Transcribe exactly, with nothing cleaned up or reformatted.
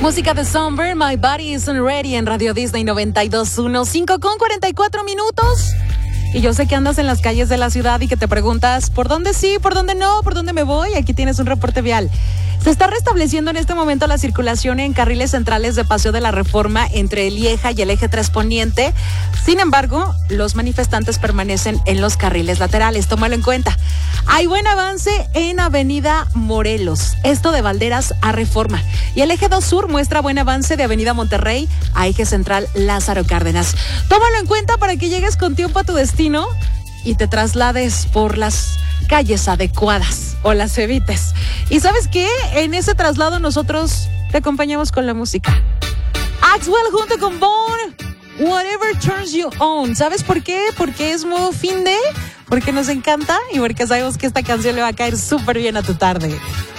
Música de Somber, My Body Isn't Ready en Radio Disney noventa y dos punto uno, cinco con cuarenta y cuatro minutos. Y yo sé que andas en las calles de la ciudad y que te preguntas, ¿por dónde sí, por dónde no, por dónde me voy? Aquí tienes un reporte vial. Se está restableciendo en este momento la circulación en carriles centrales de Paseo de la Reforma entre Lieja y el eje tres Poniente. Sin embargo, los manifestantes permanecen en los carriles laterales. Tómalo en cuenta. Hay buen avance en Avenida Morelos, esto de Valderas a Reforma. Y el eje dos Sur muestra buen avance de Avenida Monterrey a eje central Lázaro Cárdenas. Tómalo en cuenta para que llegues con tiempo a tu destino y te traslades por las calles adecuadas o las evites. ¿Y sabes qué? En ese traslado nosotros te acompañamos con la música. Axwell junto con Bone, Whatever Turns You On. ¿Sabes por qué? Porque es modo fin de, porque nos encanta y porque sabemos que esta canción le va a caer súper bien a tu tarde.